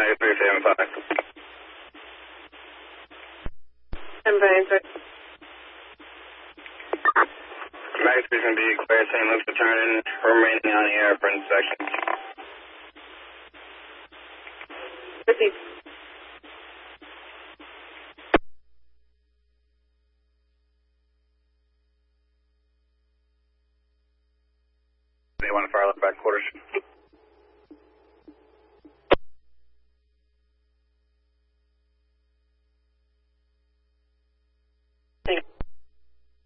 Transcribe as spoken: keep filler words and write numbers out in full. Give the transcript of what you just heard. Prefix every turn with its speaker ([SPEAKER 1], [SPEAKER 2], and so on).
[SPEAKER 1] United three seven five.
[SPEAKER 2] I'm very good.
[SPEAKER 1] Max is going to be clear, Saint Luke's returning, remaining on the air for inspection.
[SPEAKER 2] Repeat.
[SPEAKER 1] They want to fire left back quarters.